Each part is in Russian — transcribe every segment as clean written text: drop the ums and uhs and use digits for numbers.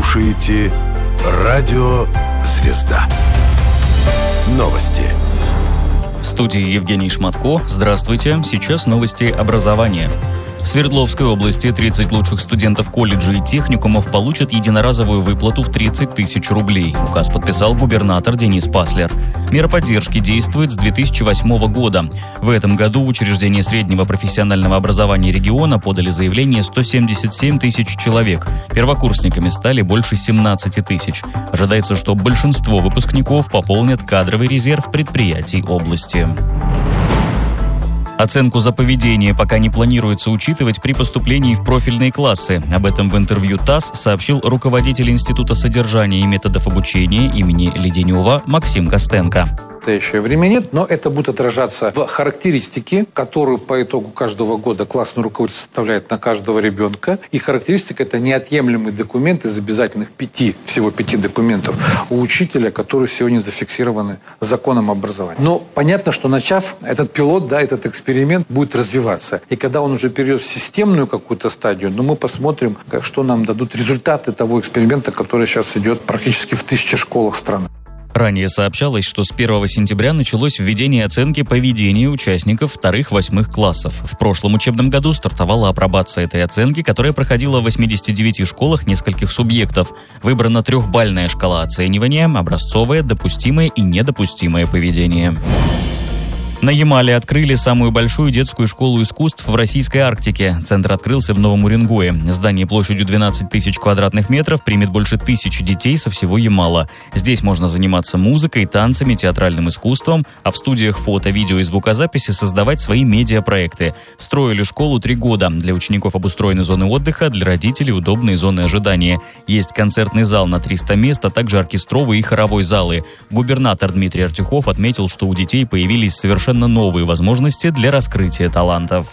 слушаете Радио «Звезда». Новости. В студии Евгений Шматко. Здравствуйте. Сейчас новости образования. В Свердловской области 30 лучших студентов колледжей и техникумов получат единоразовую выплату в 30 тысяч рублей. Указ подписал губернатор Денис Паслер. Мера поддержки действует с 2008 года. В этом году в учреждение среднего профессионального образования региона подали заявление 177 тысяч человек. Первокурсниками стали больше 17 тысяч. Ожидается, что большинство выпускников пополнят кадровый резерв предприятий области. Оценку за поведение пока не планируется учитывать при поступлении в профильные классы. Об этом в интервью ТАСС сообщил руководитель Института содержания и методов обучения имени Леденева Максим Костенко. В настоящее время нет, но это будет отражаться в характеристике, которую по итогу каждого года классный руководитель составляет на каждого ребенка. И характеристика – это неотъемлемый документ из обязательных всего пяти документов у учителя, которые сегодня зафиксированы законом образования. Но понятно, что начав этот пилот, этот эксперимент будет развиваться. И когда он уже перейдет в системную какую-то стадию, мы посмотрим, что нам дадут результаты того эксперимента, который сейчас идет практически в 1000 школах страны. Ранее сообщалось, что с 1 сентября началось введение оценки поведения участников 2-8 классов. В прошлом учебном году стартовала апробация этой оценки, которая проходила в 89 школах нескольких субъектов. Выбрана 3-бальная шкала оценивания, образцовое, допустимое и недопустимое поведение. На Ямале открыли самую большую детскую школу искусств в российской Арктике. Центр открылся в Новом Уренгое. Здание площадью 12 тысяч квадратных метров примет больше 1000 детей со всего Ямала. Здесь можно заниматься музыкой, танцами, театральным искусством, а в студиях фото, видео и звукозаписи создавать свои медиапроекты. Строили школу 3 года. Для учеников обустроены зоны отдыха, для родителей удобные зоны ожидания. Есть концертный зал на 300 мест, а также оркестровый и хоровой залы. Губернатор Дмитрий Артюхов отметил, что у детей появились совершенно новые возможности для раскрытия талантов.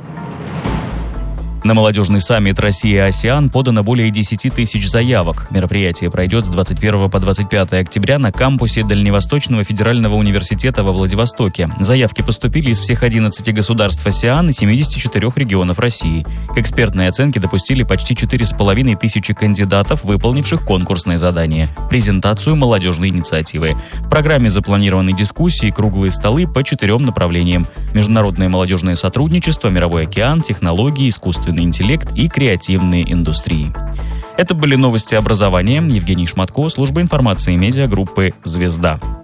На молодежный саммит «Россия-АСЕАН» подано более 10 тысяч заявок. Мероприятие пройдет с 21 по 25 октября на кампусе Дальневосточного федерального университета во Владивостоке. Заявки поступили из всех 11 государств АСЕАН и 74 регионов России. К экспертной оценке допустили почти 4,5 тысячи кандидатов, выполнивших конкурсные задания. Презентацию молодежной инициативы. В программе запланированы дискуссии и круглые столы по 4 направлениям: международное молодежное сотрудничество, мировой океан, технологии, искусственный интеллект и креативные индустрии. Это были новости образования. Евгений Шматко, служба информации медиагруппы «Звезда».